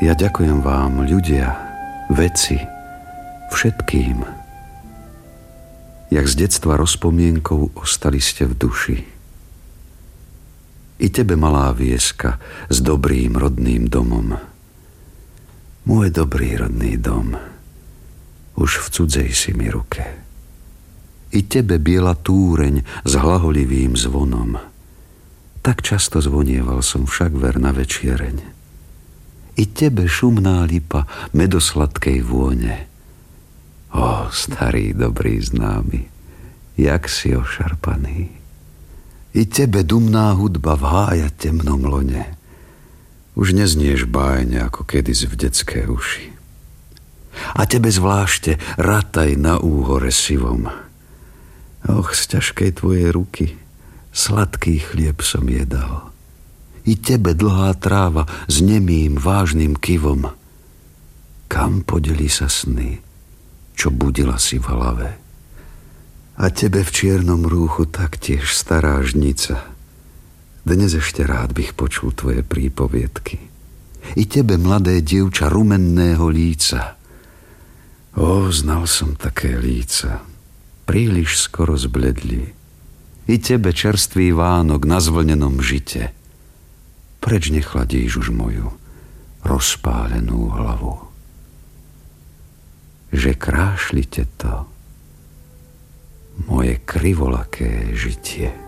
Ja ďakujem vám, ľudia, veci, všetkým. Jak z detstva rozpomienkou ostali ste v duši. I tebe, malá Vieska, s dobrým rodným domom. Môj dobrý rodný dom, už v cudzej si mi ruke. I tebe, biela túreň s hlaholivým zvonom. Tak často zvonieval som však ver na večiereň. I tebe, šumná lipa medosladkej vône. Ó, starý dobrý známy, jak si ošarpaný. I tebe, dumná hudba v hája temnom lone. Už neznieš bájne ako kedysi v detské uši. A tebe zvlášte rataj na úhore sivom. Och, z ťažkej tvojej ruky sladký chlieb som jedal. I tebe, dlhá tráva s nemým vážnym kyvom. Kam podeli sa sny, čo budila si v hlave? A tebe v čiernom rúchu taktiež stará žnica. Dnes ešte rád bych počul tvoje prípoviedky. I tebe, mladé dievča rumenného líca. Ó, znal som také líca, príliš skoro zbledli. I tebe, čerstvý Vánok na zvlnenom žite. Preč nechladíš už moju rozpálenú hlavu? Že krášlite to moje krivolaké žitie.